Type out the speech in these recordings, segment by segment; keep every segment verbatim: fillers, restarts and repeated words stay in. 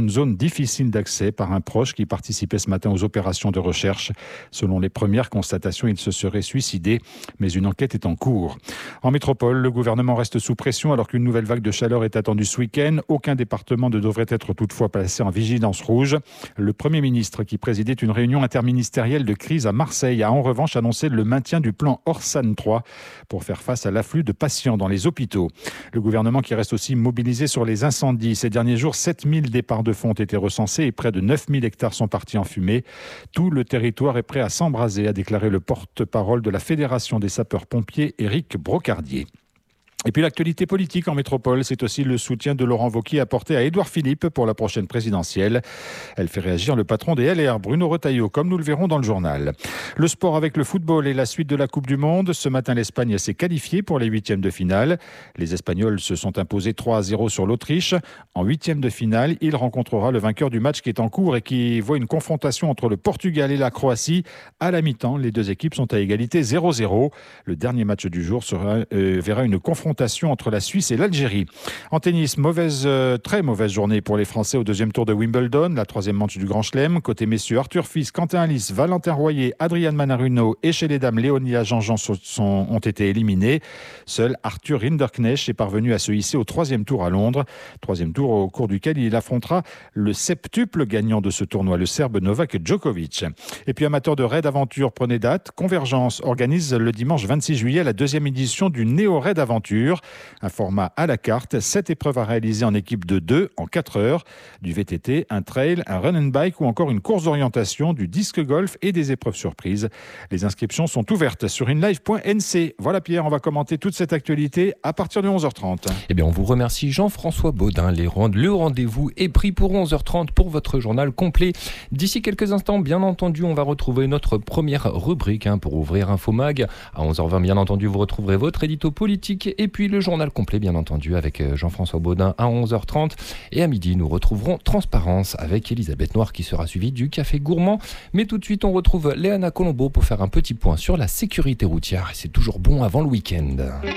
une zone difficile d'accès par un proche qui participait ce matin aux opérations de recherche. Selon les premières constatations, il se serait suicidé, mais une enquête est en cours. En métropole, le gouvernement reste sous pression alors qu'une nouvelle vague de chaleur est attendue ce week-end. Aucun département ne devrait être toutefois placé en vigilance rouge. Le Premier ministre, qui présidait une réunion interministérielle de crise à Marseille, a en revanche annoncé le maintien du plan Orsan trois pour faire face à l'afflux de patients dans les hôpitaux. Le gouvernement qui reste aussi mobilisé sur les incendies. Ces derniers jours, sept mille départs de feu ont été recensés et près de neuf mille hectares sont partis en fumée. Tout le territoire est prêt à s'embraser, a déclaré le porte-parole de la Fédération des sapeurs-pompiers, Éric Brocardier. Et puis l'actualité politique en métropole, c'est aussi le soutien de Laurent Wauquiez apporté à Édouard Philippe pour la prochaine présidentielle. Elle fait réagir le patron des L R, Bruno Retailleau, comme nous le verrons dans le journal. Le sport avec le football et la suite de la Coupe du Monde. Ce matin, l'Espagne s'est qualifiée pour les huitièmes de finale. Les Espagnols se sont imposés trois à zéro sur l'Autriche. En huitièmes de finale, il rencontrera le vainqueur du match qui est en cours et qui voit une confrontation entre le Portugal et la Croatie. À la mi-temps, les deux équipes sont à égalité zéro zéro. Le dernier match du jour sera, euh, verra une confrontation entre la Suisse et l'Algérie. En tennis, mauvaise, euh, très mauvaise journée pour les Français au deuxième tour de Wimbledon, la troisième manche du Grand Chelem. Côté messieurs, Arthur Fils, Quentin Alice, Valentin Royer, Adrian Manarino et chez les dames, Léonia Jean-Jean sont, ont été éliminés. Seul Arthur Rinderknecht est parvenu à se hisser au troisième tour à Londres. Troisième tour au cours duquel il affrontera le septuple gagnant de ce tournoi, le Serbe Novak Djokovic. Et puis amateur de raid aventure, prenez date. Convergence organise le dimanche vingt-six juillet la deuxième édition du Néo Raid Aventure. Un format à la carte, sept épreuves à réaliser en équipe de deux en quatre heures. Du V T T, un trail, un run and bike ou encore une course d'orientation, du disque golf et des épreuves surprises. Les inscriptions sont ouvertes sur inlive point n c. Voilà Pierre, on va commenter toute cette actualité à partir de onze heures trente. Eh bien, on vous remercie Jean-François Baudin. Les rend- le rendez-vous est pris pour onze heures trente pour votre journal complet. D'ici quelques instants, bien entendu, on va retrouver notre première rubrique hein, pour ouvrir Infomag. À onze heures vingt, bien entendu, vous retrouverez votre édito politique et puis le journal complet, bien entendu, avec Jean-François Baudin à onze heures trente. Et à midi, nous retrouverons Transparence avec Elisabeth Noir qui sera suivie du Café Gourmand. Mais tout de suite, on retrouve Léana Colombo pour faire un petit point sur la sécurité routière. Et c'est toujours bon avant le week-end.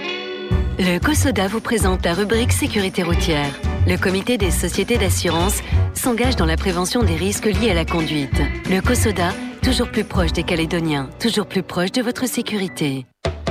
Le COSODA vous présente la rubrique sécurité routière. Le comité des sociétés d'assurance s'engage dans la prévention des risques liés à la conduite. Le COSODA, toujours plus proche des Calédoniens, toujours plus proche de votre sécurité.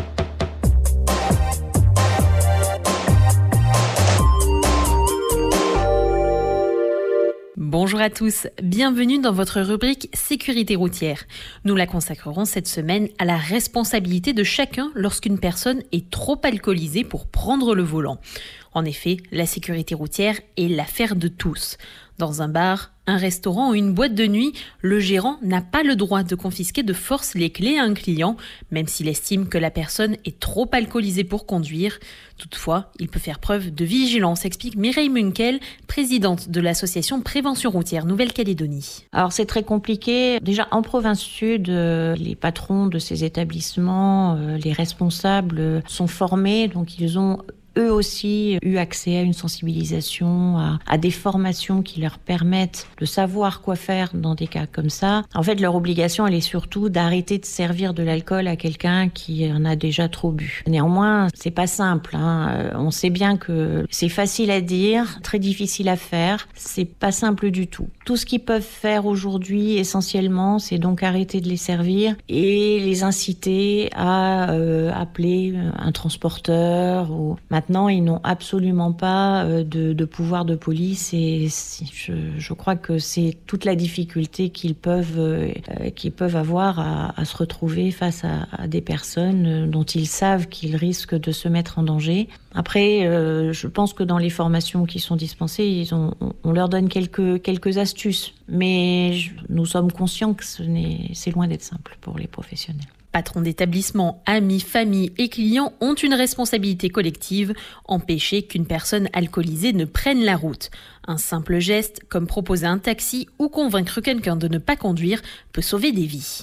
Bonjour à tous, bienvenue dans votre rubrique sécurité routière. Nous la consacrerons cette semaine à la responsabilité de chacun lorsqu'une personne est trop alcoolisée pour prendre le volant. En effet, la sécurité routière est l'affaire de tous. Dans un bar, un restaurant ou une boîte de nuit, le gérant n'a pas le droit de confisquer de force les clés à un client, même s'il estime que la personne est trop alcoolisée pour conduire. Toutefois, il peut faire preuve de vigilance, explique Mireille Munkel, présidente de l'association Prévention Routière Nouvelle-Calédonie. Alors c'est très compliqué. Déjà en province sud, euh, les patrons de ces établissements, euh, les responsables euh, sont formés, donc ils ont eux aussi eu accès à une sensibilisation, à, à des formations qui leur permettent de savoir quoi faire dans des cas comme ça. En fait, leur obligation, elle est surtout d'arrêter de servir de l'alcool à quelqu'un qui en a déjà trop bu. Néanmoins, c'est pas simple, hein. On sait bien que c'est facile à dire, très difficile à faire. C'est pas simple du tout. Tout ce qu'ils peuvent faire aujourd'hui, essentiellement, c'est donc arrêter de les servir et les inciter à euh, appeler un transporteur ou maintenant, ils n'ont absolument pas de, de pouvoir de police et je, je crois que c'est toute la difficulté qu'ils peuvent, euh, qu'ils peuvent avoir à, à se retrouver face à, à des personnes dont ils savent qu'ils risquent de se mettre en danger. Après, euh, je pense que dans les formations qui sont dispensées, ils ont, on leur donne quelques, quelques astuces. Mais je, nous sommes conscients que ce n'est, c'est loin d'être simple pour les professionnels. Patrons d'établissements, amis, familles et clients ont une responsabilité collective, empêcher qu'une personne alcoolisée ne prenne la route. Un simple geste, comme proposer un taxi ou convaincre quelqu'un de ne pas conduire, peut sauver des vies.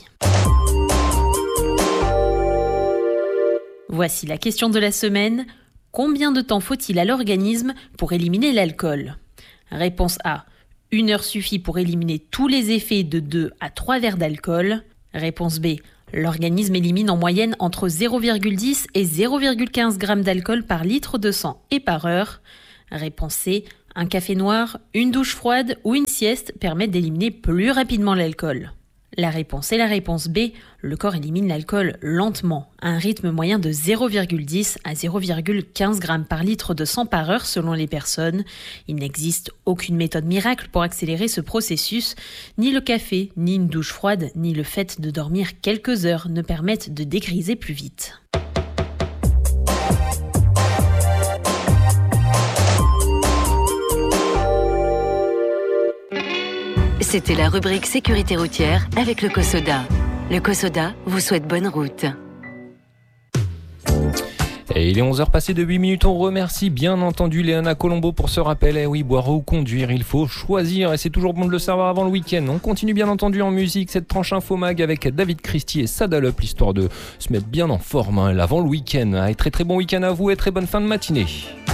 Voici la question de la semaine. Combien de temps faut-il à l'organisme pour éliminer l'alcool ? Réponse A. Une heure suffit pour éliminer tous les effets de deux à trois verres d'alcool. Réponse B. L'organisme élimine en moyenne entre zéro virgule dix et zéro virgule quinze grammes d'alcool par litre de sang et par heure. Réponse C. Un café noir, une douche froide ou une sieste permettent d'éliminer plus rapidement l'alcool. La réponse est la réponse B. Le corps élimine l'alcool lentement, à un rythme moyen de zéro virgule dix à zéro virgule quinze grammes par litre de sang par heure selon les personnes. Il n'existe aucune méthode miracle pour accélérer ce processus. Ni le café, ni une douche froide, ni le fait de dormir quelques heures ne permettent de dégriser plus vite. C'était la rubrique sécurité routière avec le COSODA. Le COSODA vous souhaite bonne route. Et il est onze heures passées de huit minutes. On remercie bien entendu Léana Colombo pour ce rappel. Eh oui, boire ou conduire, il faut choisir. Et c'est toujours bon de le savoir avant le week-end. On continue bien entendu en musique cette tranche Infomag avec David Christie et Sadalop, l'histoire de se mettre bien en forme hein, avant le week-end. Et très très bon week-end à vous et très bonne fin de matinée.